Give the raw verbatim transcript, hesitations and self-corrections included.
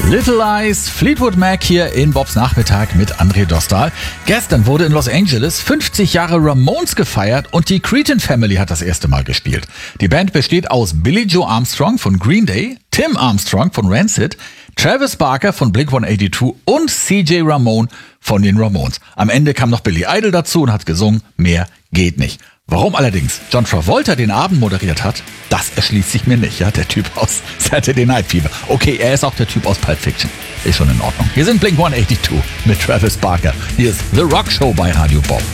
Little Eyes, Fleetwood Mac hier in Bobs Nachmittag mit André Dostal. Gestern wurde in Los Angeles fünfzig Jahre Ramones gefeiert und die Cretin Family hat das erste Mal gespielt. Die Band besteht aus Billie Joe Armstrong von Green Day, Tim Armstrong von Rancid, Travis Barker von Blink hundertzweiundachtzig und C J Ramone von den Ramones. Am Ende kam noch Billy Idol dazu und hat gesungen, mehr geht nicht. Warum allerdings John Travolta den Abend moderiert hat, das erschließt sich mir nicht. Ja, der Typ aus Saturday Night Fever. Okay, er ist auch der Typ aus Pulp Fiction. Ist schon in Ordnung. Hier sind Blink hundertzweiundachtzig mit Travis Barker. Hier ist The Rock Show bei Radio Bob.